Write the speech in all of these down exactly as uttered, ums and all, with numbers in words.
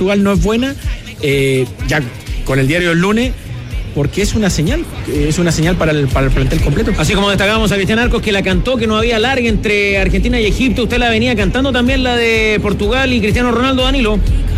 Portugal no es buena, eh, ya con el diario del lunes, porque es una señal, es una señal para el, para el plantel completo. Así como destacábamos a Cristian Arcos, que la cantó, que no había larga entre Argentina y Egipto, usted la venía cantando también, la de Portugal y Cristiano Ronaldo. Danilo.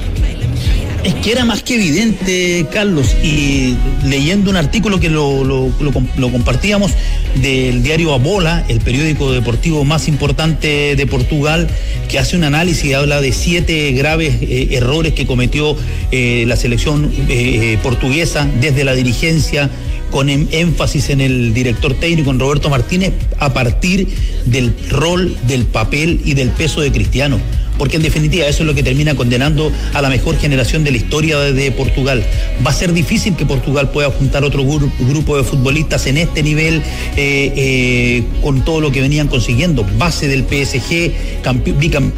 Es que era más que evidente, Carlos, y leyendo un artículo que lo, lo, lo, lo compartíamos del diario A Bola, el periódico deportivo más importante de Portugal, que hace un análisis y habla de siete graves eh, errores que cometió eh, la selección eh, portuguesa desde la dirigencia, con em, énfasis en el director técnico, en Roberto Martínez, a partir del rol, del papel y del peso de Cristiano. Porque en definitiva eso es lo que termina condenando a la mejor generación de la historia de, de Portugal. Va a ser difícil que Portugal pueda juntar otro gru- grupo de futbolistas en este nivel eh, eh, con todo lo que venían consiguiendo. Base del P S G, campe- bicampeón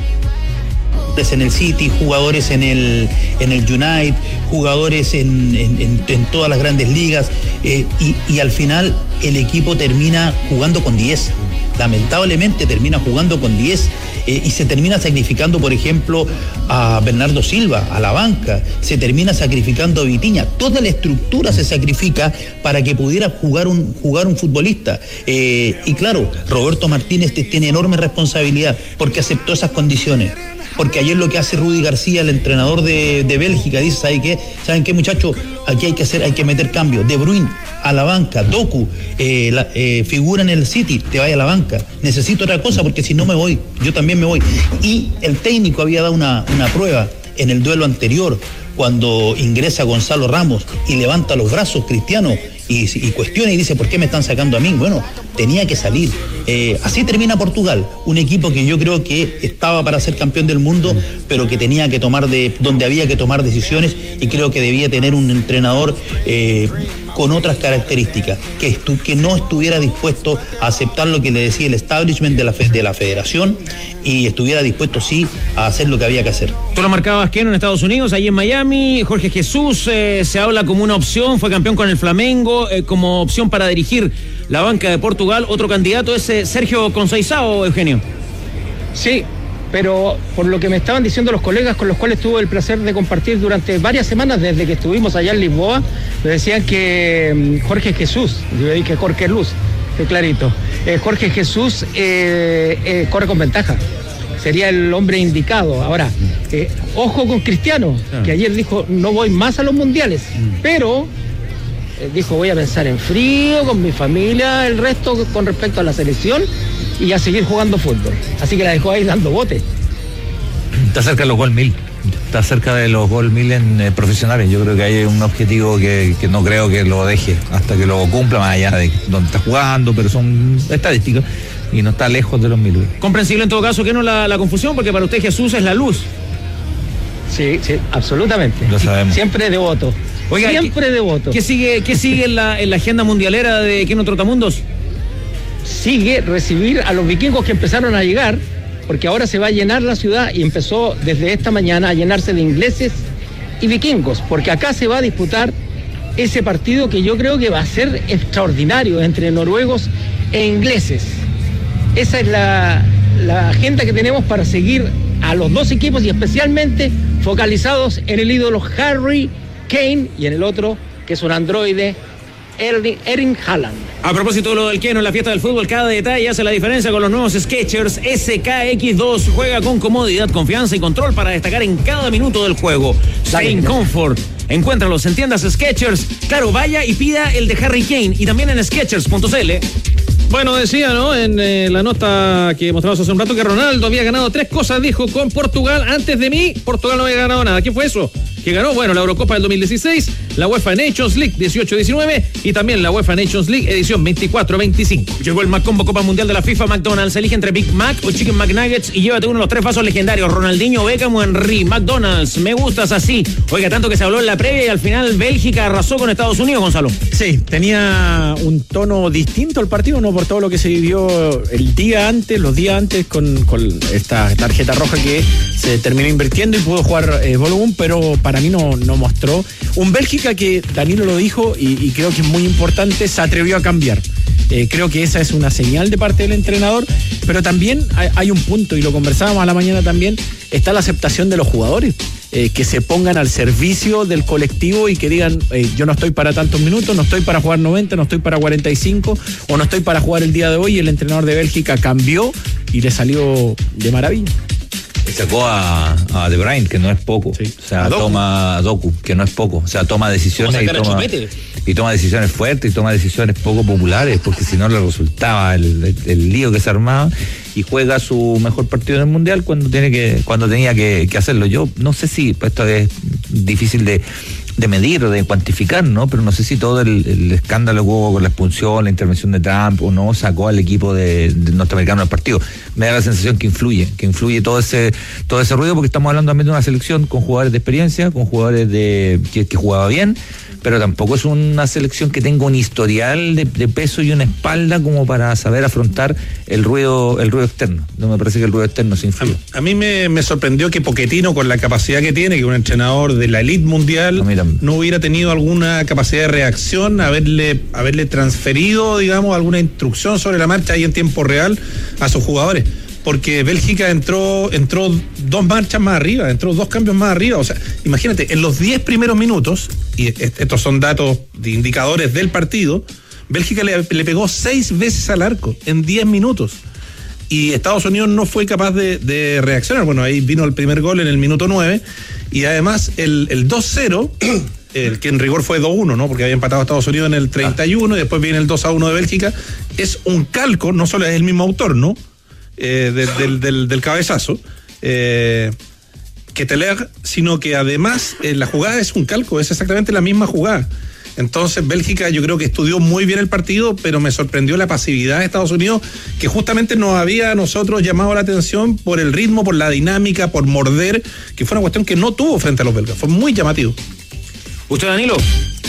en el City, jugadores en el en el United, jugadores en, en, en, en todas las grandes ligas, eh, y, y al final el equipo termina jugando con diez. Lamentablemente termina jugando con diez eh, y se termina sacrificando, por ejemplo, a Bernardo Silva, a la banca, se termina sacrificando a Vitinha. Toda la estructura se sacrifica para que pudiera jugar un, jugar un futbolista. Eh, y claro, Roberto Martínez tiene enorme responsabilidad porque aceptó esas condiciones. Porque ayer lo que hace Rudi García, el entrenador de, de Bélgica, dice, ¿saben qué? ¿Saben qué, muchachos? Aquí hay que hacer, hay que meter cambios. De Bruyne a la banca, Doku eh, la, eh, figura en el City, te vaya a la banca. Necesito otra cosa porque si no me voy, yo también me voy. Y el técnico había dado una, una prueba en el duelo anterior, cuando ingresa Gonzalo Ramos y levanta los brazos Cristiano y, y cuestiona y dice, ¿por qué me están sacando a mí? Bueno, tenía que salir. Eh, así termina Portugal, un equipo que yo creo que estaba para ser campeón del mundo, pero que tenía que tomar, de donde había que tomar decisiones, y creo que debía tener un entrenador eh, con otras características, que, estu- que no estuviera dispuesto a aceptar lo que le decía el establishment de la, fe- de la federación, y estuviera dispuesto sí a hacer lo que había que hacer. Tú lo marcabas, Keno, en Estados Unidos, ahí en Miami. Jorge Jesús eh, se habla como una opción, fue campeón con el Flamengo, eh, como opción para dirigir la banca de Portugal. Otro candidato es eh, Sergio Conceição, Eugenio. Sí, pero por lo que me estaban diciendo los colegas con los cuales tuve el placer de compartir durante varias semanas desde que estuvimos allá en Lisboa, me decían que Jorge Jesús, yo dije Jorge Luz, qué clarito, eh, Jorge Jesús eh, eh, corre con ventaja, sería el hombre indicado. Ahora, eh, ojo con Cristiano, que ayer dijo no voy más a los mundiales, pero eh, dijo voy a pensar en frío, con mi familia, el resto con respecto a la selección, y a seguir jugando fútbol. Así que la dejó ahí dando bote. Está cerca de los gol mil. Está cerca de los gol mil en eh, profesionales. Yo creo que hay un objetivo que, que no creo que lo deje hasta que lo cumpla, más allá de donde está jugando, pero son estadísticas y no está lejos de los mil. Comprensible en todo caso, que no la, la confusión, porque para usted Jesús es la luz. Sí, sí, absolutamente. Lo sabemos. Siempre devoto. Oiga, Siempre ¿qué, devoto. ¿Qué sigue, qué sigue en, la, en la agenda mundialera de Keno Trotamundos? Sigue recibir a los vikingos que empezaron a llegar, porque ahora se va a llenar la ciudad y empezó desde esta mañana a llenarse de ingleses y vikingos, porque acá se va a disputar ese partido que yo creo que va a ser extraordinario entre noruegos e ingleses. Esa es la, la agenda que tenemos para seguir a los dos equipos y especialmente focalizados en el ídolo Harry Kane y en el otro, que es un androide, Erling, Erling Haaland. A propósito de lo del Keno en la fiesta del fútbol, cada detalle hace la diferencia con los nuevos Skechers S K X dos. Juega con comodidad, confianza y control para destacar en cada minuto del juego. Stay in comfort. Encuéntralos en tiendas Skechers. Claro, vaya y pida el de Harry Kane y también en skechers punto c l. Bueno, decía, ¿no? En eh, la nota que mostramos hace un rato que Ronaldo había ganado tres cosas, dijo, con Portugal. Antes de mí, Portugal no había ganado nada. ¿Qué fue eso? Que ganó, bueno, la Eurocopa del dos mil dieciséis, la UEFA Nations League dieciocho diecinueve y también la UEFA Nations League edición veinticuatro veinticinco. Llegó el McCombo Copa Mundial de la FIFA. McDonald's, elige entre Big Mac o Chicken McNuggets y llévate uno de los tres vasos legendarios: Ronaldinho, Beckham o Henry. McDonald's, me gustas así. Oiga, tanto que se habló en la previa y al final Bélgica arrasó con Estados Unidos, Gonzalo. Sí, tenía un tono distinto el partido, no por todo lo que se vivió el día antes, los días antes con, con esta tarjeta roja que se terminó invirtiendo y pudo jugar eh, volumen, pero para mí no, no mostró. Un Bélgica que, Danilo lo dijo y, y creo que es muy importante, se atrevió a cambiar. Eh, creo que esa es una señal de parte del entrenador, pero también hay, hay un punto, y lo conversábamos a la mañana también, está la aceptación de los jugadores. Eh, que se pongan al servicio del colectivo y que digan, eh, yo no estoy para tantos minutos, no estoy para jugar noventa, no estoy para cuarenta y cinco, o no estoy para jugar el día de hoy. El entrenador de Bélgica cambió y le salió de maravilla. Sacó a, a De Bruyne, que no es poco. Sí. O sea, a toma a Doku, que no es poco. O sea, toma decisiones y toma, y toma decisiones fuertes y toma decisiones poco populares, porque si no le resultaba el, el, el lío que se armaba, y juega su mejor partido en el Mundial cuando tiene que cuando tenía que, que hacerlo. Yo no sé si pues, esto es difícil de de medir o de cuantificar, ¿no? Pero no sé si todo el, el escándalo que hubo con la expulsión, la intervención de Trump o no sacó al equipo de, de norteamericano del partido. Me da la sensación que influye, que influye todo ese todo ese ruido, porque estamos hablando también de una selección con jugadores de experiencia, con jugadores de que, que jugaba bien, pero tampoco es una selección que tenga un historial de, de peso y una espalda como para saber afrontar el ruido el ruido externo. No me parece que el ruido externo se influye. A, a mí me, me sorprendió que Pochettino, con la capacidad que tiene, que un entrenador de la elite mundial, no hubiera tenido alguna capacidad de reacción, haberle, haberle transferido, digamos, alguna instrucción sobre la marcha ahí en tiempo real a sus jugadores. Porque Bélgica entró entró dos marchas más arriba, entró dos cambios más arriba. O sea, imagínate, en los diez primeros minutos, y estos son datos de indicadores del partido, Bélgica le, le pegó seis veces al arco en diez minutos. Y Estados Unidos no fue capaz de, de reaccionar. Bueno, ahí vino el primer gol en el minuto nueve. Y además el, el dos cero, el que en rigor fue dos uno, ¿no? Porque había empatado a Estados Unidos en el treinta y uno, y después viene el dos a uno de Bélgica. Es un calco, no solo es el mismo autor, ¿no? Eh, de, del, del, del cabezazo, eh, que Teler, sino que además eh, la jugada es un calco, es exactamente la misma jugada. Entonces Bélgica yo creo que estudió muy bien el partido, pero me sorprendió la pasividad de Estados Unidos, que justamente nos había a nosotros llamado la atención por el ritmo, por la dinámica, por morder, que fue una cuestión que no tuvo frente a los belgas, fue muy llamativo. ¿Usted, Danilo?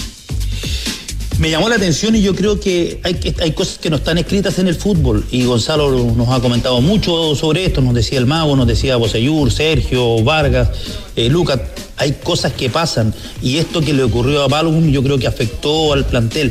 Me llamó la atención, y yo creo que hay, que hay cosas que no están escritas en el fútbol, y Gonzalo nos ha comentado mucho sobre esto, nos decía el Mago, nos decía Bocellur, Sergio, Vargas, eh, Lucas. Hay cosas que pasan, y esto que le ocurrió a Balogun yo creo que afectó al plantel,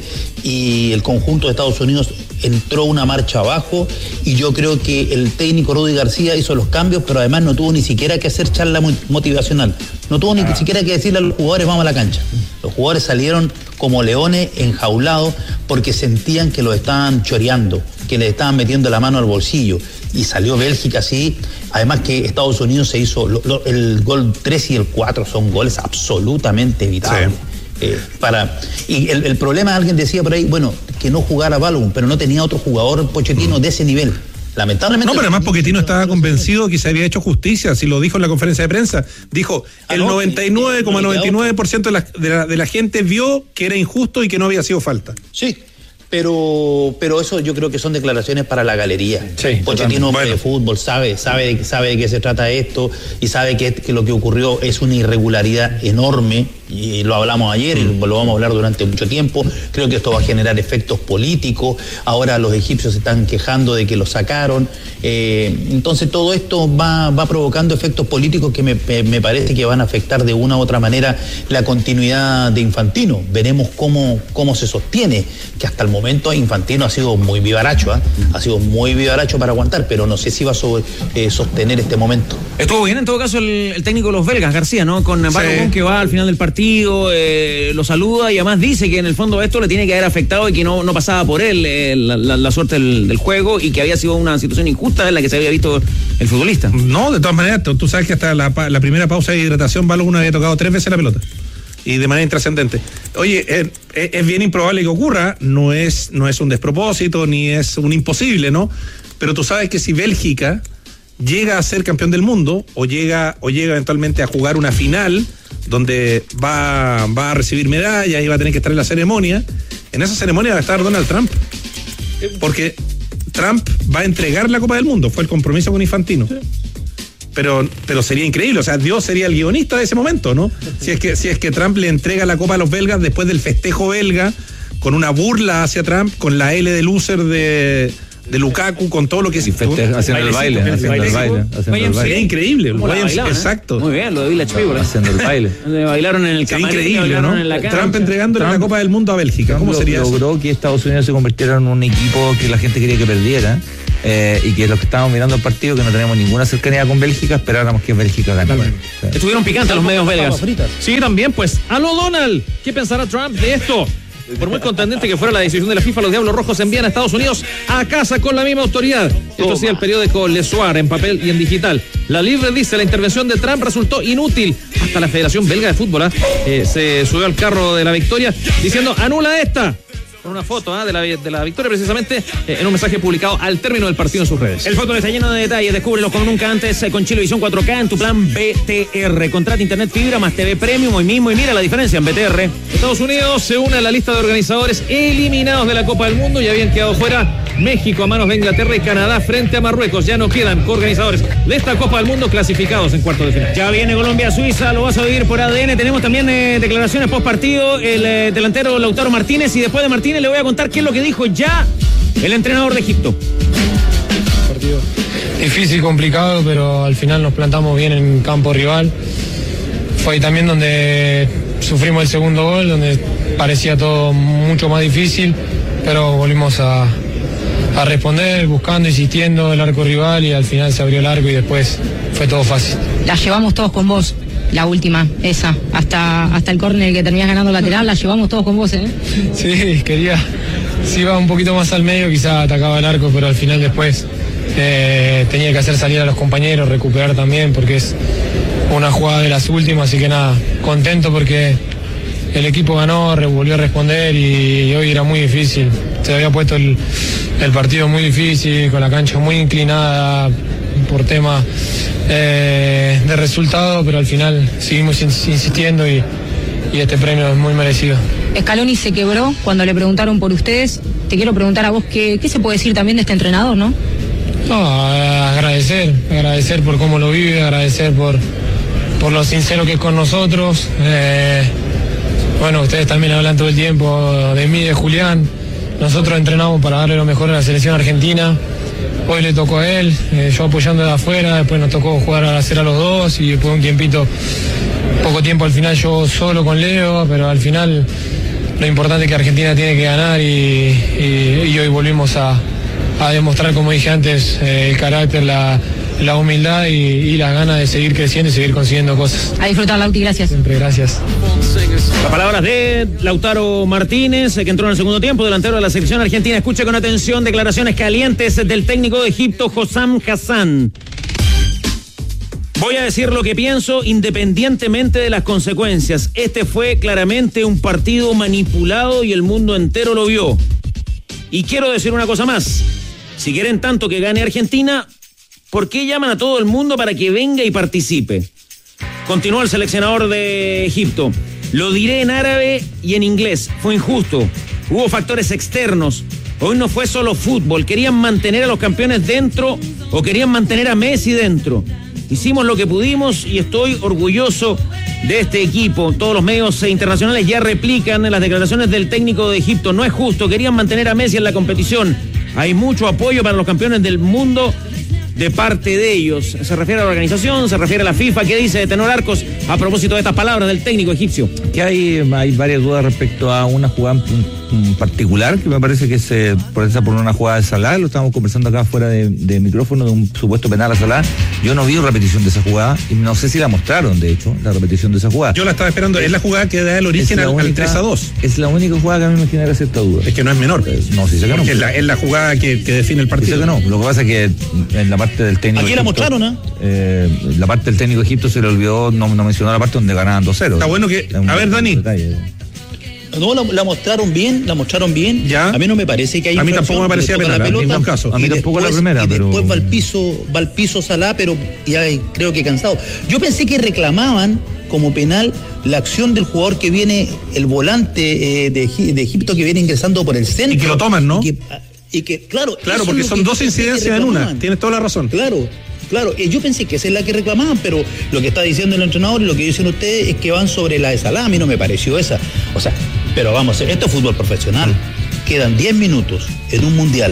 y el conjunto de Estados Unidos entró una marcha abajo, y yo creo que el técnico Rudy García hizo los cambios, pero además no tuvo ni siquiera que hacer charla motivacional, no tuvo ni ah. siquiera que decirle a los jugadores vamos a la cancha. Los jugadores salieron como leones enjaulados porque sentían que los estaban choreando, que les estaban metiendo la mano al bolsillo, y salió Bélgica así. Además que Estados Unidos se hizo lo, lo, el gol tres y el cuatro son goles absolutamente evitables. Sí. Eh, para, y el, el problema, alguien decía por ahí, bueno, que no jugara Balogun, pero no tenía otro jugador Pochettino mm. de ese nivel. Lamentablemente. No, pero además Pochettino estaba convencido que se había hecho justicia, si lo dijo en la conferencia de prensa. Dijo, el noventa y nueve coma noventa y nueve por ciento de la, de, la, de la gente vio que era injusto y que no había sido falta. Sí. Pero, pero eso yo creo que son declaraciones para la galería. Sí, Pochettino, hombre bueno. de fútbol, sabe, sabe, sabe de qué se trata esto, y sabe que, que lo que ocurrió es una irregularidad enorme, y lo hablamos ayer, mm. y lo vamos a hablar durante mucho tiempo. Creo que esto va a generar efectos políticos. Ahora los egipcios se están quejando de que lo sacaron. Eh, entonces todo esto va, va provocando efectos políticos que me, me parece que van a afectar de una u otra manera la continuidad de Infantino. Veremos cómo, cómo se sostiene, que hasta el momento Infantino ha sido muy vivaracho, ¿eh? ha sido muy vivaracho para aguantar, pero no sé si va a sobre, eh, sostener este momento. Estuvo bien en todo caso el, el técnico de los belgas, García, ¿no? Con Balogun, sí. que va al final del partido, eh, lo saluda, y además dice que en el fondo esto le tiene que haber afectado y que no, no pasaba por él eh, la, la, la suerte del, del juego, y que había sido una situación injusta en la que se había visto el futbolista. No, de todas maneras, tú, tú sabes que hasta la, la primera pausa de hidratación Balogun había tocado tres veces la pelota, y de manera intrascendente. Oye, es, es bien improbable que ocurra, no es, no es un despropósito, ni es un imposible, ¿no? Pero tú sabes que si Bélgica llega a ser campeón del mundo, o llega, o llega eventualmente a jugar una final, donde va, va a recibir medallas y va a tener que estar en la ceremonia, en esa ceremonia va a estar Donald Trump. Porque Trump va a entregar la Copa del Mundo, fue el compromiso con Infantino. Pero, pero sería increíble, o sea, Dios sería el guionista de ese momento, ¿no? Si es que, si es que Trump le entrega la Copa a los belgas después del festejo belga, con una burla hacia Trump, con la L de loser de, de Lukaku con todo lo que sí, haciendo el baile, haciendo el baile, haciendo el baile. Sería increíble. Bailaban, exacto. ¿eh? Muy bien, lo de Village People. Haciendo el baile. Bailaron en el camarín, increíble, ¿no? En la Trump entregándole la Copa del Mundo a Bélgica. ¿Cómo lo, sería logró eso? Logró que Estados Unidos se convirtiera en un equipo que la gente quería que perdiera. Eh, y que los que estábamos mirando el partido, que no tenemos ninguna cercanía con Bélgica, esperáramos que Bélgica ganara. O sea, estuvieron picantes los medios belgas. Sí, también, pues. ¡Aló, Donald! ¿Qué pensará Trump de esto? Por muy contundente que fuera la decisión de la FIFA, los Diablos Rojos envían a Estados Unidos a casa con la misma autoridad. Esto sí, el periódico Le Soir, en papel y en digital. La Libre dice, la intervención de Trump resultó inútil. Hasta la Federación Belga de Fútbol ¿eh? Eh, se subió al carro de la victoria diciendo, anula esta. Con una foto ¿eh? de, la, de la victoria precisamente eh, en un mensaje publicado al término del partido en sus redes. El fútbol está lleno de detalles, descúbrelos como nunca antes eh, con Chilevisión cuatro K en tu plan B T R. Contrata internet fibra más T V Premium hoy mismo y mira la diferencia en B T R. Estados Unidos se une a la lista de organizadores eliminados de la Copa del Mundo y habían quedado fuera México a manos de Inglaterra y Canadá frente a Marruecos. Ya no quedan coorganizadores de esta Copa del Mundo clasificados en cuartos de final. Ya viene Colombia-Suiza, lo vas a vivir por A D N. Tenemos también eh, declaraciones post partido, el eh, delantero Lautaro Martínez, y después de Martínez le voy a contar qué es lo que dijo ya el entrenador de Egipto. Partido difícil, complicado, pero al final nos plantamos bien en campo rival. Fue ahí también donde sufrimos el segundo gol, donde parecía todo mucho más difícil, pero volvimos a, a responder, buscando, insistiendo el arco rival, y al final se abrió el arco y después fue todo fácil. La llevamos todos con vos, la última, esa, hasta, hasta el córner que terminás ganando lateral, la llevamos todos con vos, ¿eh? Sí, quería, si iba un poquito más al medio quizá atacaba el arco, pero al final después eh, tenía que hacer salir a los compañeros, recuperar también, porque es una jugada de las últimas, así que nada, contento porque el equipo ganó, volvió a responder y, y hoy era muy difícil. Se había puesto el, el partido muy difícil, con la cancha muy inclinada por tema eh, de resultado, pero al final seguimos insistiendo y, y este premio es muy merecido. Scaloni se quebró cuando le preguntaron por ustedes. Te quiero preguntar a vos, ¿qué, qué se puede decir también de este entrenador, no? No, agradecer, agradecer por cómo lo vive, agradecer por, por lo sincero que es con nosotros. Eh, bueno, ustedes también hablan todo el tiempo de mí, de Julián. Nosotros entrenamos para darle lo mejor a la selección argentina. Hoy le tocó a él, eh, yo apoyando de afuera, después nos tocó jugar a hacer a los dos y después un tiempito, poco tiempo al final yo solo con Leo, pero al final lo importante es que Argentina tiene que ganar y, y, y hoy volvimos a, a demostrar, como dije antes, eh, el carácter, la, la humildad y, y las ganas de seguir creciendo y seguir consiguiendo cosas. A disfrutar, Lauti, gracias. Siempre, gracias. Las palabras de Lautaro Martínez, que entró en el segundo tiempo, delantero de la selección argentina. Escuche con atención declaraciones calientes del técnico de Egipto, Hossam Hassan. Voy a decir lo que pienso independientemente de las consecuencias. Este fue claramente un partido manipulado y el mundo entero lo vio. Y quiero decir una cosa más. Si quieren tanto que gane Argentina, ¿por qué llaman a todo el mundo para que venga y participe? Continuó el seleccionador de Egipto. Lo diré en árabe y en inglés. Fue injusto. Hubo factores externos. Hoy no fue solo fútbol. Querían mantener a los campeones dentro o querían mantener a Messi dentro. Hicimos lo que pudimos y estoy orgulloso de este equipo. Todos los medios internacionales ya replican las declaraciones del técnico de Egipto. No es justo. Querían mantener a Messi en la competición. Hay mucho apoyo para los campeones del mundo de parte de ellos. Se refiere a la organización, se refiere a la FIFA. ¿Qué dice Tenor Arcos a propósito de estas palabras del técnico egipcio? Que hay, hay varias dudas respecto a una jugada en particular que me parece que se procesa por una jugada de Salah. Lo estábamos conversando acá fuera de, de micrófono, de un supuesto penal a Salah. Yo no vi repetición de esa jugada y no sé si la mostraron, de hecho, la repetición de esa jugada. Yo la estaba esperando. Es la jugada que da el origen al, única, al tres a dos. Es la única jugada que a mí me genera cierta duda. Es que no es menor. No, sí sé que no. Es la, es la jugada que, que define el partido. Sí sé que no. Lo que pasa es que en la parte del técnico aquí Egipto, la mostraron, ¿eh? eh la parte del técnico de Egipto se le olvidó, no, no mencionó la parte donde ganaban dos cero. Está bueno que, a ver, Dani. No, la, la mostraron bien, la mostraron bien. ¿Ya? A mí no me parece que hay A mí tampoco me parecía penal, en ningún caso. A mí tampoco la primera, y pero... después va al piso, va al piso Salah, pero ya creo que cansado. Yo pensé que reclamaban como penal la acción del jugador que viene, el volante eh, de, de Egipto que viene ingresando por el centro. Y que lo toman, ¿no? Y que, y que claro. Claro, porque son dos incidencias en una. Tienes toda la razón. Claro. Claro, yo pensé que esa es la que reclamaban, pero lo que está diciendo el entrenador y lo que dicen ustedes es que van sobre la de Salah. A mí no me pareció esa. O sea, pero vamos, esto es fútbol profesional. Quedan diez minutos en un mundial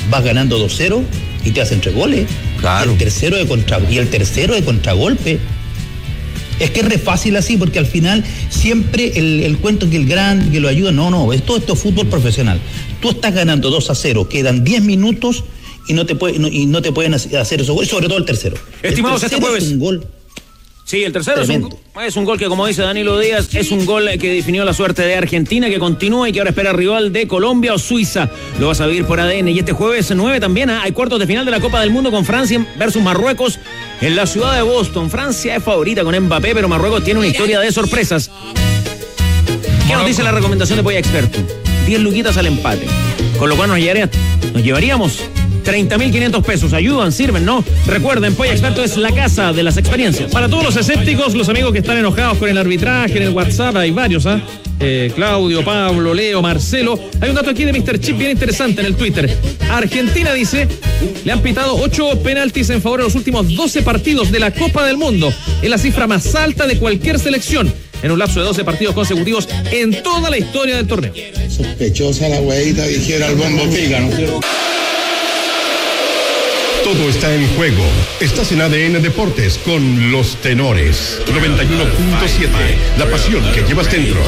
vas ganando dos cero y te hacen tres goles. Claro. Y el tercero de contra, y el tercero de contragolpe. Es que es re fácil así, porque al final siempre el, el cuento que el gran, que lo ayuda, no, no, es todo esto es fútbol profesional. Tú estás ganando dos a cero, quedan diez minutos y no te, puede, no, y no te pueden hacer esos goles, sobre todo el tercero. Estimados, el este jueves. Es un gol. Sí, el tercero es un, es un gol que, como dice Danilo Díaz, es un gol que definió la suerte de Argentina, que continúa y que ahora espera rival de Colombia o Suiza. Lo vas a vivir por A D N. Y este jueves nueve también, ¿eh? Hay cuartos de final de la Copa del Mundo con Francia versus Marruecos en la ciudad de Boston. Francia es favorita con Mbappé, pero Marruecos tiene una historia de sorpresas. ¿Qué nos dice la recomendación de Polla Experto? diez luquitas al empate, con lo cual nos, llevaría, nos llevaríamos treinta mil quinientos pesos. Ayudan, sirven, ¿no? Recuerden, Polla Experto es la casa de las experiencias. Para todos los escépticos, los amigos que están enojados con el arbitraje, en el WhatsApp, hay varios, ¿ah? ¿eh? Eh, Claudio, Pablo, Leo, Marcelo. Hay un dato aquí de mister Chip bien interesante en el Twitter. Argentina, dice, le han pitado ocho penaltis en favor de los últimos doce partidos de la Copa del Mundo. Es la cifra más alta de cualquier selección en un lapso de doce partidos consecutivos en toda la historia del torneo. Sospechosa la huevita, dijera el bombo figa, ¿no? Todo está en juego. Estás en A D N Deportes con los tenores. noventa y uno punto siete. La pasión que llevas dentro.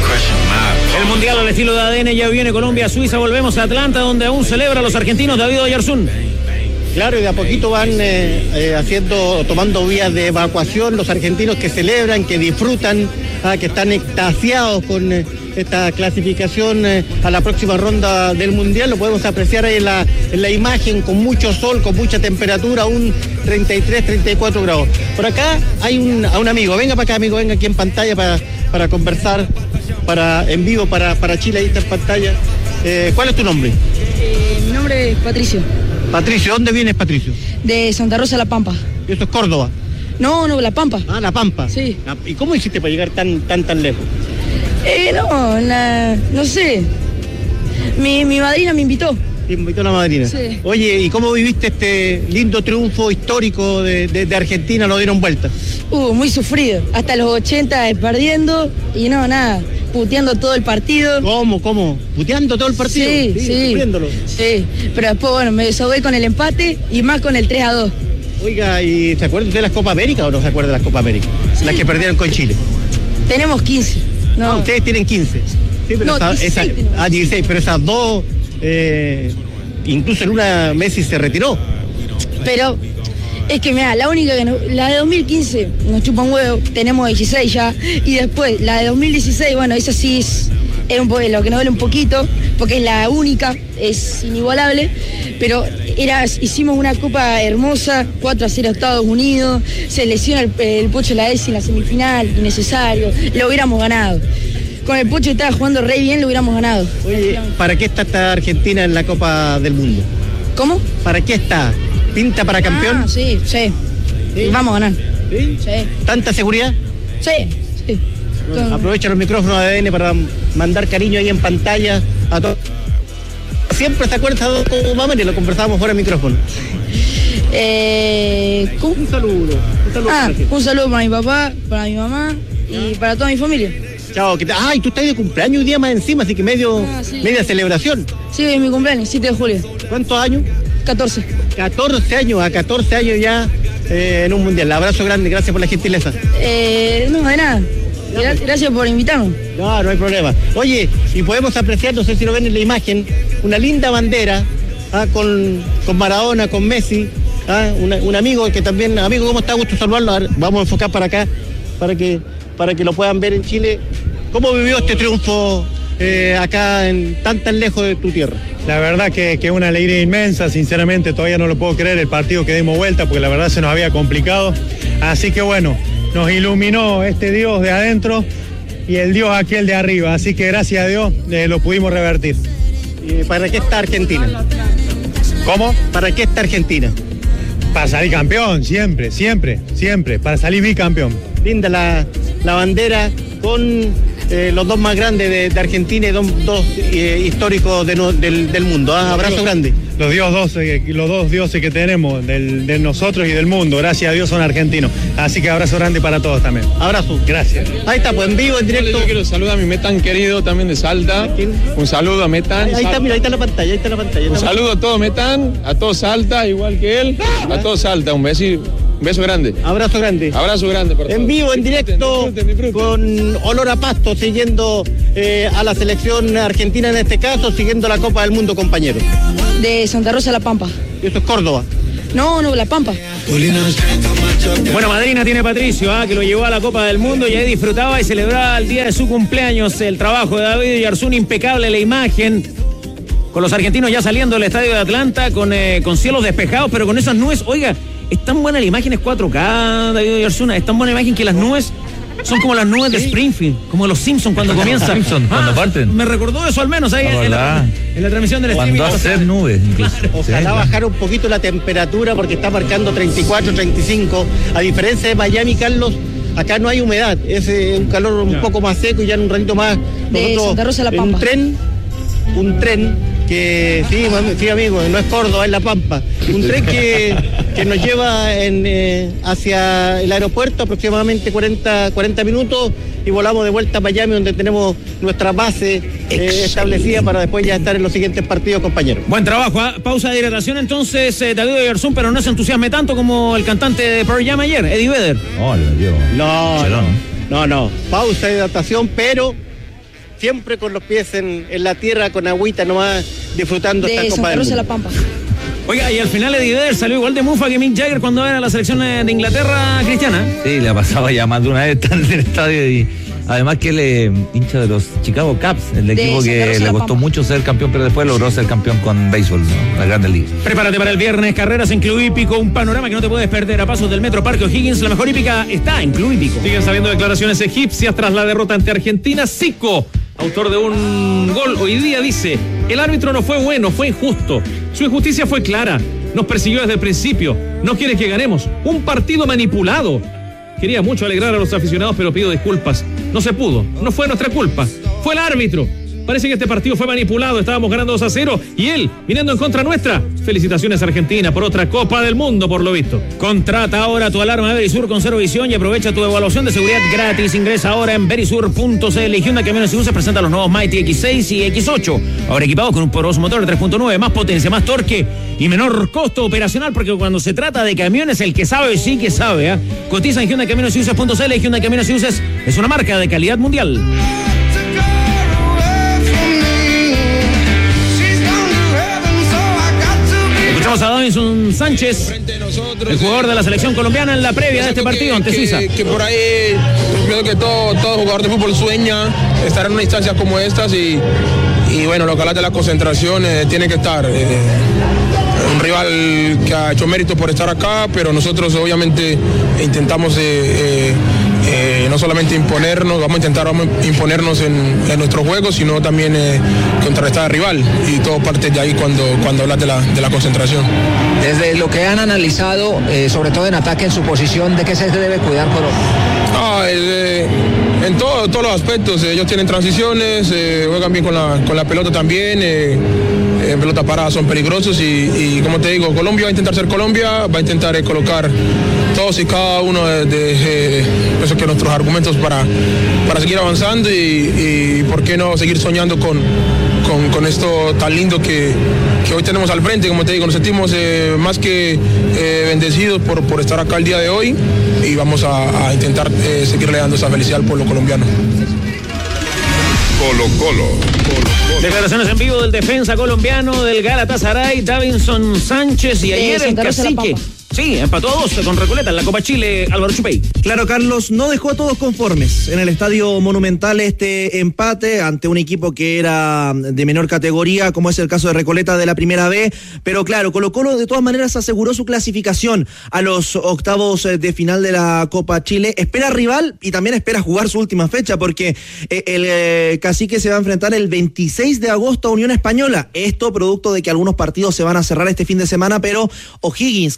El mundial al estilo de A D N ya viene Colombia, Suiza. Volvemos a Atlanta, donde aún celebra a los argentinos David Oyarzún. Claro, y de a poquito van eh, eh, haciendo, tomando vías de evacuación los argentinos que celebran, que disfrutan, ah, que están extasiados con eh, esta clasificación eh, a la próxima ronda del Mundial. Lo podemos apreciar ahí en la, en la imagen, con mucho sol, con mucha temperatura, un treinta y tres, treinta y cuatro grados. Por acá hay un, a un amigo, venga para acá, amigo, venga aquí en pantalla para, para conversar, para en vivo para, para Chile, ahí está en pantalla. Eh, ¿Cuál es tu nombre? Eh, mi nombre es Patricio. Patricio, ¿dónde vienes, Patricio? De Santa Rosa, La Pampa. ¿Y esto es Córdoba? No, no, La Pampa. Ah, La Pampa. Sí. ¿Y cómo hiciste para llegar tan, tan, tan lejos? Eh, no, la, no sé. Mi, mi madrina me invitó. Te invitó la madrina. Sí. Oye, ¿y cómo viviste este lindo triunfo histórico de, de, de Argentina? ¿Lo dieron vuelta? Uh, muy sufrido. Hasta los ochenta perdiendo y no, nada. Puteando todo el partido. ¿Cómo, cómo? ¿Puteando todo el partido? Sí, sí. Sí, sufriéndolo. Sí, pero después, bueno, me desahogué con el empate y más con el tres a dos. Oiga, ¿y se acuerdan de las Copa América o no se acuerdan de las Copa América? Sí. Las que perdieron con Chile. Tenemos quince. No, ah, ustedes tienen quince. Sí, pero no, esa, dieciséis, esa, ah, dieciséis, pero esas dos, eh, incluso en una Messi se retiró. Pero es que mira, la única que nos, la de dos mil quince nos chupa un huevo, tenemos dieciséis ya, y después la de dos mil dieciséis, bueno, esa sí es, es un, lo que nos duele un poquito, porque es la única, es inigualable, pero era, hicimos una copa hermosa, cuatro a cero Estados Unidos, se lesiona el, el Pocho Laesi en la semifinal, innecesario, lo hubiéramos ganado. Con el Pocho que estaba jugando re bien, lo hubiéramos ganado. Oye, ¿para qué está esta Argentina en la Copa del Mundo? ¿Cómo? ¿Para qué está? ¿Pinta para campeón? Ah, sí, sí, sí. Vamos a ganar. ¿Sí? Sí. ¿Tanta seguridad? Sí, sí. Bueno, aprovecha los micrófonos de A D N para mandar cariño ahí en pantalla a todos. Siempre se acuerda de mamá y lo conversábamos fuera del micrófono. Eh, un saludo. Un saludo, ah, un saludo para mi papá, para mi mamá y para toda mi familia. Chao, que te... Ay, tú estás de cumpleaños un día más encima, así que medio, ah, sí. media celebración. Sí, es mi cumpleaños, siete de julio. ¿Cuántos años? catorce. catorce años, a catorce años ya eh, en un mundial. Abrazo grande, gracias por la gentileza. Eh, no, de nada. Gracias por invitarnos. No, no hay problema. Oye, y podemos apreciar, no sé si lo ven en la imagen, una linda bandera ah, con, con Maradona, con Messi, ah, una, un amigo que también, amigo, ¿cómo está? Gusto saludarlo. A ver, vamos a enfocar para acá, para que, para que lo puedan ver en Chile. ¿Cómo vivió este triunfo eh, acá en tan tan lejos de tu tierra? La verdad que es una alegría inmensa, sinceramente todavía no lo puedo creer el partido que dimos vuelta porque la verdad se nos había complicado, así que bueno, nos iluminó este Dios de adentro y el Dios aquel de arriba, así que gracias a Dios eh, lo pudimos revertir. ¿Y para qué está Argentina? ¿Cómo? ¿Para qué está Argentina? Para salir campeón, siempre, siempre, siempre, para salir bicampeón. Linda la, la bandera con eh, los dos más grandes de, de Argentina y dos, dos eh, históricos de no, del, del mundo. ¿Ah? Abrazo grande. Los dios doce, los dos dioses que tenemos, del, de nosotros y del mundo, gracias a Dios son argentinos. Así que abrazo grande para todos también. Abrazo. Gracias. Ahí está, pues en vivo, en directo. Yo quiero saludar a mi Metan querido también de Salta. Un saludo a Metan. Ahí está, mira, ahí está la pantalla, ahí está la pantalla. Un saludo a todo Metan, a todo Salta, igual que él, a todo Salta. Un beso, un beso grande. Abrazo grande. Abrazo grande. Por en vivo, en directo, disfruten, disfruten. Con olor a pasto, siguiendo eh, a la selección argentina en este caso, siguiendo la Copa del Mundo, compañeros. De Santa Rosa La Pampa. ¿Eso es Córdoba? No, no, La Pampa. Bueno, madrina tiene Patricio, ¿ah? que lo llevó a la Copa del Mundo y ahí disfrutaba y celebraba el día de su cumpleaños el trabajo de David Oyarzún, impecable la imagen, con los argentinos ya saliendo del estadio de Atlanta, con, eh, con cielos despejados, pero con esas nubes. Oiga, es tan buena la imagen, es cuatro K, David Oyarzún, es tan buena la imagen que las nubes son como las nubes de Springfield, como los Simpsons cuando comienzan. Simpson, cuando ah, parten. Me recordó eso al menos ahí en, en, la, en la transmisión del streaming. Cuando hacer nubes. Claro. Ojalá sí, bajar un poquito la temperatura porque está marcando treinta y cuatro, treinta y cinco. A diferencia de Miami, Carlos, acá no hay humedad. Es eh, un calor un poco más seco y ya en un ratito más. De Santa Rosa La Pampa. Un tren, un tren que, sí, sí amigo, no es Córdoba, es La Pampa. Un tren que, que nos lleva en, eh, hacia el aeropuerto aproximadamente cuarenta, cuarenta minutos y volamos de vuelta a Miami, donde tenemos nuestra base eh, establecida para después ya estar en los siguientes partidos, compañeros. Buen trabajo, ¿eh? Pausa de hidratación entonces, eh, David Oyarzún, pero no se entusiasme tanto como el cantante de Pearl Jam ayer, Eddie Vedder. Oh, no, no, no, no, pausa de hidratación, pero siempre con los pies en, en la tierra, con agüita nomás, disfrutando de esta Copa del Mundo. La Pampa. Oiga, y al final Eddie Vedder salió igual de mufa que Mick Jagger cuando era la selección de Inglaterra, Cristiana. Sí, le ha pasado ya más de una vez estar en el estadio y además que él es hincha de los Chicago Cubs, el de equipo que le costó mucho ser campeón, pero después logró ser campeón con béisbol, ¿no? La Grandes Ligas. Prepárate para el viernes, carreras en Club Hípico, un panorama que no te puedes perder a pasos del Metro Parque O'Higgins. La mejor hípica está en Club Hípico. Siguen saliendo declaraciones egipcias tras la derrota ante Argentina. Zico, autor de un gol hoy día, dice: el árbitro no fue bueno, fue injusto. Su injusticia fue clara. Nos persiguió desde el principio. No quiere que ganemos. Un partido manipulado. Quería mucho alegrar a los aficionados, pero pido disculpas. No se pudo. No fue nuestra culpa. Fue el árbitro. Parece que este partido fue manipulado. Estábamos ganando dos a cero y él viniendo en contra nuestra. Felicitaciones, Argentina, por otra Copa del Mundo, por lo visto. Contrata ahora tu alarma de Verisur con cero visión y aprovecha tu evaluación de seguridad gratis. Ingresa ahora en verisur punto c l. Hyundai Camiones y Buses presenta los nuevos Mighty equis seis y equis ocho. Ahora equipados con un poderoso motor de tres punto nueve, más potencia, más torque y menor costo operacional, porque cuando se trata de camiones, el que sabe sí que sabe. ¿eh? Cotiza en Hyundai Camiones y Buses punto c l. Hyundai Camiones y Buses es una marca de calidad mundial. Escuchamos a Davinson Sánchez, el jugador de la selección colombiana, en la previa de este partido ante Suiza. Que, que por ahí, creo que todo, todo jugador de fútbol sueña estar en una instancia como estas y, y bueno, lo que habla de la concentración eh, tiene que estar. Eh, un rival que ha hecho mérito por estar acá, pero nosotros obviamente intentamos eh, eh, eh, no solamente imponernos, vamos a intentar vamos a imponernos en, en nuestro juego, sino también eh, contrarrestar al rival, y todo parte de ahí cuando, cuando hablas de la, de la concentración. Desde lo que han analizado, eh, sobre todo en ataque, en su posición, ¿de qué se debe cuidar Colombia? Ah, eh, en todo, todos los aspectos, eh, ellos tienen transiciones, eh, juegan bien con la, con la pelota también, eh, en pelota parada son peligrosos y, y como te digo, Colombia va a intentar ser Colombia, va a intentar eh, colocar todos y cada uno de, de, de eso que nuestros argumentos para, para seguir avanzando y, y por qué no seguir soñando con, con, con esto tan lindo que, que hoy tenemos al frente. Como te digo, nos sentimos eh, más que eh, bendecidos por, por estar acá el día de hoy y vamos a, a intentar eh, seguirle dando esa felicidad al pueblo colombiano. Colo Colo. Declaraciones en vivo del defensa colombiano del Galatasaray, Davinson Sánchez, y ayer el Cacique. Sí, empató a dos con Recoleta en la Copa Chile, Álvaro Chupey. Claro, Carlos, no dejó a todos conformes en el Estadio Monumental este empate ante un equipo que era de menor categoría, como es el caso de Recoleta de la Primera B, pero claro, Colo Colo de todas maneras aseguró su clasificación a los octavos de final de la Copa Chile. Espera rival y también espera jugar su última fecha, porque el Cacique se va a enfrentar el veintiséis de agosto a Unión Española. Esto producto de que algunos partidos se van a cerrar este fin de semana, pero O'Higgins, que es el otro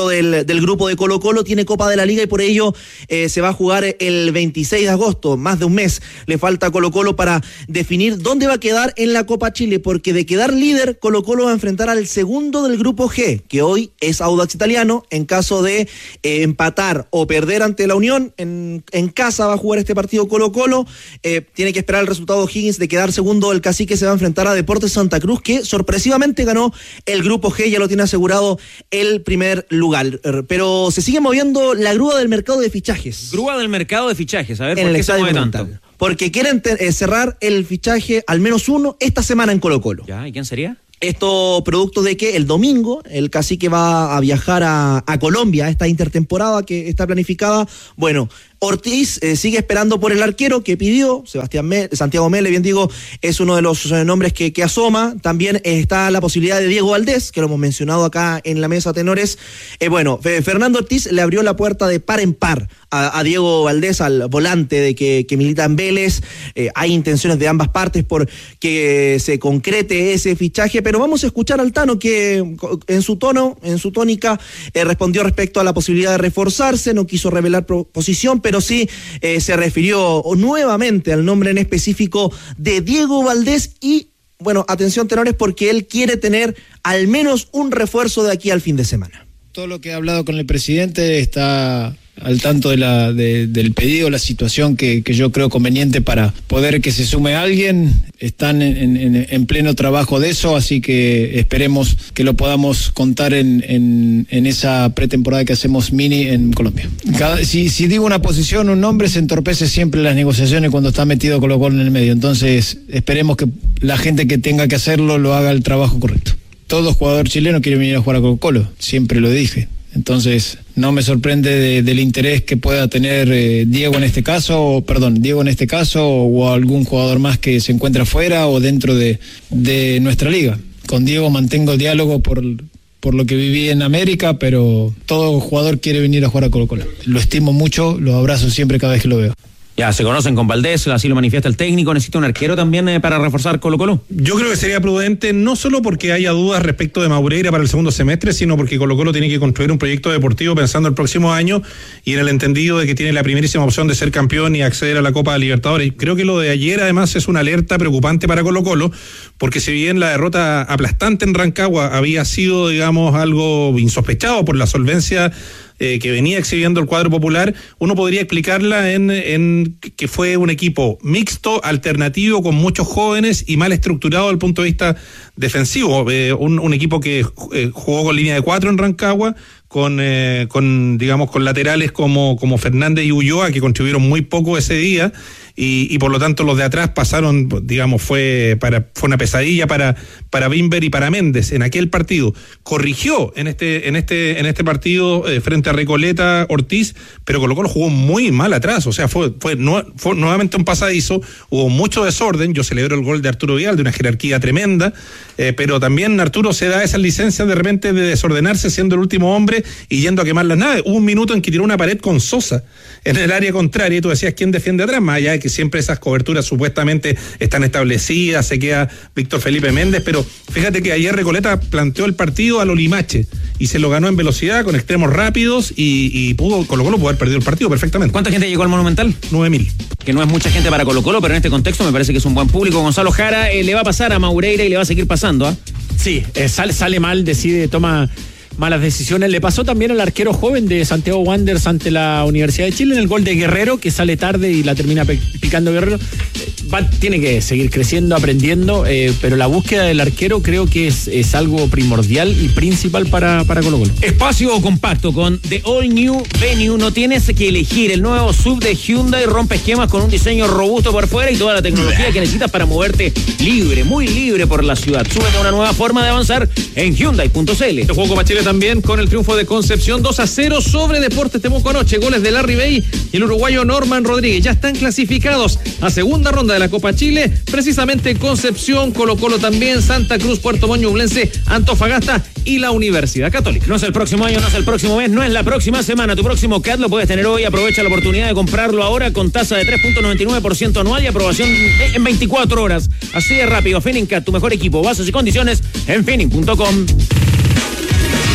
dentro del, del grupo de Colo-Colo, tiene Copa de la Liga y por ello eh, se va a jugar el veintiséis de agosto, más de un mes le falta a Colo-Colo para definir dónde va a quedar en la Copa Chile, porque de quedar líder, Colo-Colo va a enfrentar al segundo del grupo G, que hoy es Audax Italiano. En caso de eh, empatar o perder ante la Unión, en, en casa va a jugar este partido Colo-Colo, eh, tiene que esperar el resultado de O'Higgins. De quedar segundo, el Cacique se va a enfrentar a Deportes Santa Cruz, que sorpresivamente ganó el grupo G, ya lo tiene asegurado el primer lugar. Pero se sigue moviendo la grúa del mercado de fichajes. Grúa del mercado de fichajes, a ver, en ¿por el qué se mueve tanto? Porque quieren te- eh, cerrar el fichaje, al menos uno, esta semana en Colo-Colo. Ya, ¿y quién sería? Esto producto de que el domingo el Cacique va a viajar a, a Colombia, esta intertemporada que está planificada. Bueno, Ortiz eh, sigue esperando por el arquero que pidió, Sebastián Mel, Santiago Mele, bien digo, es uno de los eh, nombres que, que asoma. También eh, está la posibilidad de Diego Valdés, que lo hemos mencionado acá en la mesa tenores. Eh, bueno, F- Fernando Ortiz le abrió la puerta de par en par a, a Diego Valdés, al volante de que, que milita en Vélez. Eh, hay intenciones de ambas partes por que se concrete ese fichaje, pero vamos a escuchar al Tano, que en su tono, en su tónica, eh, respondió respecto a la posibilidad de reforzarse, no quiso revelar pro- posición, pero sí eh, se refirió nuevamente al nombre en específico de Diego Valdés y, bueno, atención tenores, porque él quiere tener al menos un refuerzo de aquí al fin de semana. Todo lo que he hablado con el presidente está al tanto de la, de, del pedido, la situación que, que yo creo conveniente para poder que se sume alguien. Están en, en, en pleno trabajo de eso, así que esperemos que lo podamos contar en, en, en esa pretemporada que hacemos mini en Colombia. Cada, si, si digo una posición, un nombre, se entorpece siempre las negociaciones cuando está metido Colo-Colo en el medio. Entonces esperemos que la gente que tenga que hacerlo lo haga el trabajo correcto. Todo jugador chileno quiere venir a jugar a Colo-Colo, siempre lo dije. Entonces, no me sorprende de, del interés que pueda tener eh, Diego en este caso, o, perdón, Diego en este caso, o, o algún jugador más que se encuentra fuera o dentro de, de nuestra liga. Con Diego mantengo el diálogo por, por lo que viví en América, pero todo jugador quiere venir a jugar a Colo-Colo. Lo estimo mucho, lo abrazo siempre cada vez que lo veo. Ya, se conocen con Valdés, así lo manifiesta el técnico. ¿Necesita un arquero también eh, para reforzar Colo-Colo? Yo creo que sería prudente, no solo porque haya dudas respecto de Maureira para el segundo semestre, sino porque Colo-Colo tiene que construir un proyecto deportivo pensando el próximo año y en el entendido de que tiene la primerísima opción de ser campeón y acceder a la Copa de Libertadores. Creo que lo de ayer además es una alerta preocupante para Colo-Colo, porque si bien la derrota aplastante en Rancagua había sido, digamos, algo insospechado por la solvencia Eh, que venía exhibiendo el cuadro popular, uno podría explicarla en, en que fue un equipo mixto, alternativo, con muchos jóvenes y mal estructurado desde el punto de vista defensivo. Eh, un, un equipo que eh, jugó con línea de cuatro en Rancagua, con, eh, con digamos, con laterales como, como Fernández y Ulloa, que contribuyeron muy poco ese día, y, y por lo tanto los de atrás pasaron, digamos, fue para fue una pesadilla para para Bimber y para Méndez en aquel partido. Corrigió en este en este en este partido eh, frente a Recoleta Ortiz, pero Colo-Colo jugó muy mal atrás, o sea, fue fue, no, fue nuevamente un pasadizo, hubo mucho desorden. Yo celebro el gol de Arturo Vidal, de una jerarquía tremenda, eh, pero también Arturo se da esas licencias de repente de desordenarse siendo el último hombre y yendo a quemar las naves. Hubo un minuto en que tiró una pared con Sosa en el área contraria y tú decías, ¿quién defiende atrás? Más allá de que siempre esas coberturas supuestamente están establecidas, se queda Víctor Felipe Méndez, pero fíjate que ayer Recoleta planteó el partido a lo Limache y se lo ganó en velocidad, con extremos rápidos, y, y pudo Colo-Colo pudo haber perdido el partido perfectamente. ¿Cuánta gente llegó al Monumental? nueve mil. Que no es mucha gente para Colo-Colo, pero en este contexto me parece que es un buen público. Gonzalo Jara, eh, le va a pasar a Maureira y le va a seguir pasando, ¿ah? ¿eh? Sí, eh, sale, sale mal, decide, toma malas decisiones. Le pasó también al arquero joven de Santiago Wanderers ante la Universidad de Chile en el gol de Guerrero, que sale tarde y la termina pe- picando Guerrero. Va, tiene que seguir creciendo, aprendiendo, eh, pero la búsqueda del arquero creo que es, es algo primordial y principal para, para Colo-Colo. Espacio compacto con The All New Venue. No tienes que elegir el nuevo S U V de Hyundai. Rompe esquemas con un diseño robusto por fuera y toda la tecnología que necesitas para moverte libre, muy libre por la ciudad. Súbete a una nueva forma de avanzar en Hyundai punto c l. El juego para Chile también con el triunfo de Concepción dos a cero sobre Deportes Temuco anoche. Goles de Larry Bay y el uruguayo Norman Rodríguez. Ya están clasificados a segunda ronda de la Copa Chile. Precisamente Concepción, Colo-Colo también, Santa Cruz, Puerto Montt, Ñublense, Antofagasta y la Universidad Católica. No es el próximo año, no es el próximo mes, no es la próxima semana. Tu próximo C A T lo puedes tener hoy. Aprovecha la oportunidad de comprarlo ahora con tasa de tres punto noventa y nueve por ciento anual y aprobación en veinticuatro horas. Así de rápido. FiningCat, tu mejor equipo. Bases y condiciones en finning punto com.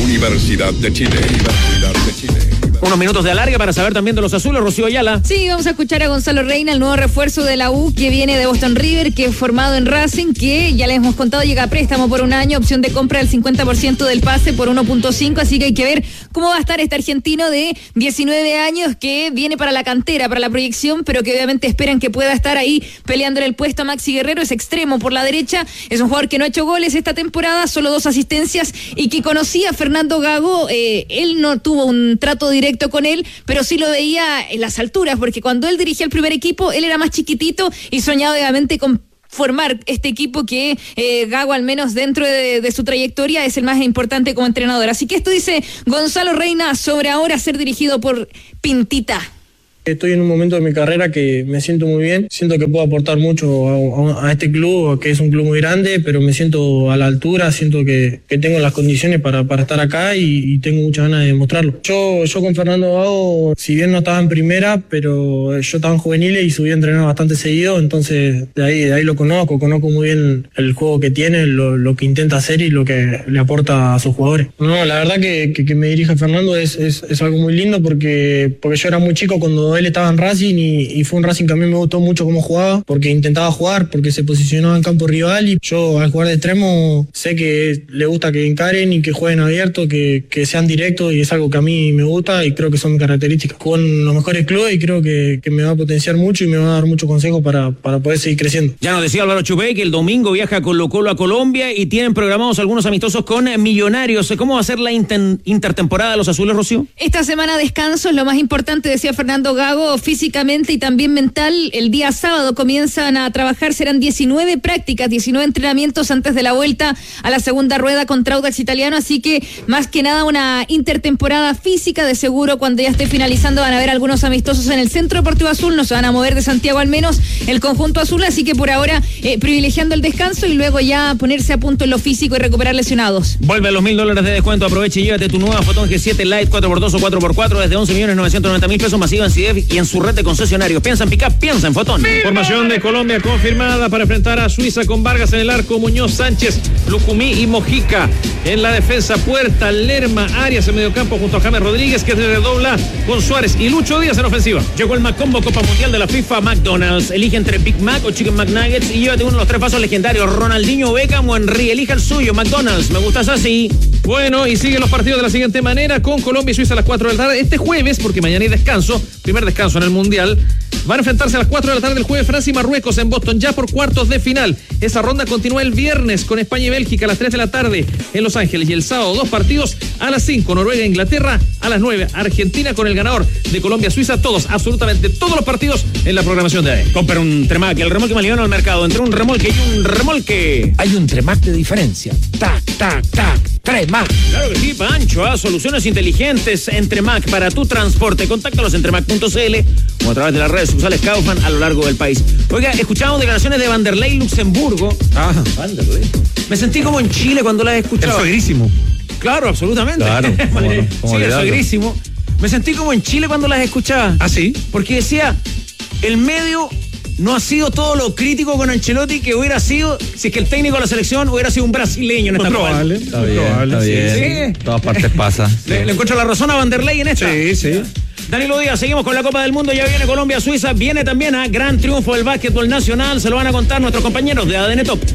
Universidad de Chile. Universidad de Chile. Unos minutos de alargue para saber también de los azules, Rocío Ayala. Sí, vamos a escuchar a Gonzalo Reina, el nuevo refuerzo de la U que viene de Boston River, que es formado en Racing, que ya les hemos contado, llega a préstamo por un año, opción de compra del cincuenta por ciento del pase por uno punto cinco, así que hay que ver cómo va a estar este argentino de diecinueve años que viene para la cantera, para la proyección, pero que obviamente esperan que pueda estar ahí peleando el puesto a Maxi Guerrero, es extremo por la derecha, es un jugador que no ha hecho goles esta temporada, solo dos asistencias y que conocía a Fernando Gago, eh, él no tuvo un trato directo con él, pero sí lo veía en las alturas, porque cuando él dirigía el primer equipo, él era más chiquitito y soñaba obviamente con formar este equipo que eh, Gago, al menos dentro de, de su trayectoria, es el más importante como entrenador. Así que esto dice Gonzalo Reina sobre ahora ser dirigido por Pintita. Estoy en un momento de mi carrera que me siento muy bien, siento que puedo aportar mucho a, a, a este club, que es un club muy grande, pero me siento a la altura, siento que, que tengo las condiciones para, para estar acá y, y tengo muchas ganas de demostrarlo. Yo, yo con Fernando Gago, si bien no estaba en primera, pero yo estaba en juveniles y subí a entrenar bastante seguido, entonces de ahí, de ahí lo conozco, conozco muy bien el juego que tiene, lo, lo que intenta hacer y lo que le aporta a sus jugadores. No, la verdad que, que, que me dirija Fernando es, es, es algo muy lindo porque, porque yo era muy chico cuando él estaba en Racing y, y fue un Racing que a mí me gustó mucho cómo jugaba, porque intentaba jugar, porque se posicionaba en campo rival y yo al jugar de extremo sé que le gusta que encaren y que jueguen abierto, que, que sean directos y es algo que a mí me gusta y creo que son mis características. Juego en los mejores clubes y creo que, que me va a potenciar mucho y me va a dar muchos consejos para, para poder seguir creciendo. Ya nos decía Álvaro Chupey que el domingo viaja Colo Colo a Colombia y tienen programados algunos amistosos con Millonarios. ¿Cómo va a ser la inter- intertemporada de los azules, Rocío? Esta semana descanso es lo más importante, decía Fernando Gago, físicamente y también mental. El día sábado comienzan a trabajar, serán diecinueve prácticas, diecinueve entrenamientos antes de la vuelta a la segunda rueda contra Audax Italiano, así que más que nada una intertemporada física. De seguro cuando ya esté finalizando van a haber algunos amistosos en el Centro Deportivo Azul, no se van a mover de Santiago al menos el conjunto azul, así que por ahora eh, privilegiando el descanso y luego ya ponerse a punto en lo físico y recuperar lesionados. Vuelve a los mil dólares de descuento, aproveche y llévate tu nueva Fotón G siete Lite cuatro por dos o cuatro por cuatro desde once millones novecientos noventa mil pesos masiva en C I D E F y en su red de concesionarios. Piensa en pick-up, piensa en Fotón. Formación de Colombia confirmada para enfrentar a Suiza con Vargas en el arco, Muñoz, Sánchez, Lucumí y Mojica. En la defensa, Puerta, Lerma, Arias en mediocampo junto a James Rodríguez, que se redobla con Suárez y Lucho Díaz en ofensiva. Llegó el Macombo Copa Mundial de la FIFA McDonald's. Elige entre Big Mac o Chicken McNuggets y llévate uno de los tres pasos legendarios, Ronaldinho, Beckham o Henry. Elija el suyo, McDonald's. Me gustas así. Bueno, y siguen los partidos de la siguiente manera con Colombia y Suiza a las cuatro de la tarde. Este jueves, porque mañana hay descanso, primer descanso en el Mundial, van a enfrentarse a las cuatro de la tarde el jueves Francia y Marruecos en Boston, ya por cuartos de final. Esa ronda continúa el viernes con España y Bélgica a las tres de la tarde en Los Ángeles. Y el sábado dos partidos a las cinco, Noruega e Inglaterra, a las nueve, Argentina con el ganador de Colombia-Suiza. Todos, absolutamente todos los partidos en la programación de A E. Compra un Tremac, el remolque más liviano al mercado. Entre un remolque y un remolque hay un Tremac de diferencia. Tac, tac, tac. Tremac. Claro que sí, Pancho, ¿ah? Soluciones inteligentes en Tremac para tu transporte. Contáctalos en tremac punto c l o a través de las redes sociales Kaufman a lo largo del país. Oiga, escuchamos declaraciones de Vanderlei Luxemburgo. Ah, Vanderlei. Me sentí como en Chile cuando las escuchaba. El suegrísimo. Claro, absolutamente. Claro. ¿Cómo no? ¿Cómo sí, el suegrísimo. Me sentí como en Chile cuando las escuchaba. ¿Ah, sí? Porque decía, el medio no ha sido todo lo crítico con Ancelotti que hubiera sido si es que el técnico de la selección hubiera sido un brasileño en esta probable, está bien, probable, está bien. Sí. En todas partes pasa. Le, le encuentro la razón a Vanderlei en esta. Sí, sí. Danilo Díaz, seguimos con la Copa del Mundo, ya viene Colombia-Suiza, viene también a gran triunfo del básquetbol nacional, se lo van a contar nuestros compañeros de A D N Top.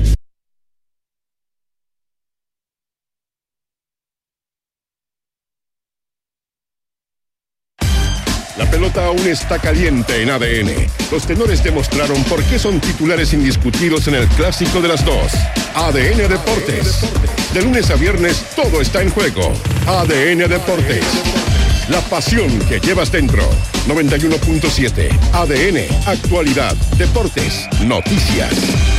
La pelota aún está caliente en A D N. Los tenores demostraron por qué son titulares indiscutidos en el clásico de las dos. A D N Deportes. De lunes a viernes todo está en juego. A D N Deportes. La pasión que llevas dentro. noventa y uno punto siete. A D N. Actualidad. Deportes. Noticias.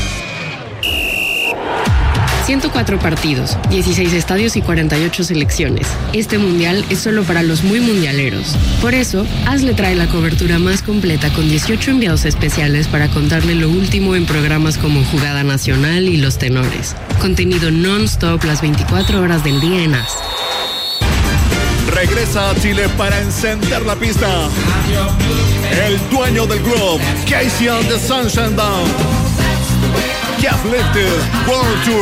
ciento cuatro partidos, dieciséis estadios y cuarenta y ocho selecciones. Este mundial es solo para los muy mundialeros. Por eso, Hazle trae la cobertura más completa con dieciocho enviados especiales para contarle lo último en programas como Jugada Nacional y Los Tenores. Contenido non-stop las veinticuatro horas del día en A S. Regresa a Chile para encender la pista. El dueño del club, Casey and the Sunshine Down. Kev Lifted World Tour